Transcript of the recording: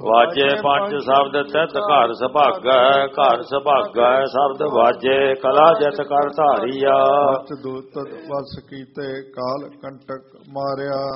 ਵਾਜੇ ਪੰਜ ਸ਼ਬਦ ਤਿਤ ਘਰ ਸੁਭਾਗੈ, ਘਰ ਸੁਭਾਗੈ ਸ਼ਬਦ ਵਾਜੇ, ਕਲਾ ਜਿਤ ਕਰ ਧਾਰੀਆ। ਦੂਤ ਵਸ ਕੀਤੇ ਕਾਲ ਕੰਟਕ ਮਾਰਿਆ,